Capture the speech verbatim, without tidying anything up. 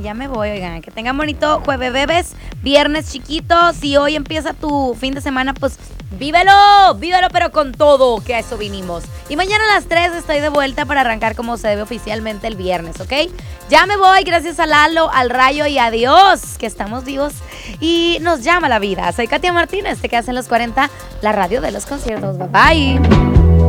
ya me voy, oigan. Que tengan bonito jueves, bebés, viernes chiquitos. Si hoy empieza tu fin de semana, pues vívelo, vívelo, pero con todo, que a eso vinimos. Y mañana a las tres estoy de vuelta para arrancar como se debe oficialmente el viernes, ¿ok? Ya me voy, gracias a Lalo, al Rayo y a Dios, que estamos vivos y nos llama la vida. Soy Katia Martínez, te quedas en los cuarenta, la radio de los conciertos. Bye bye.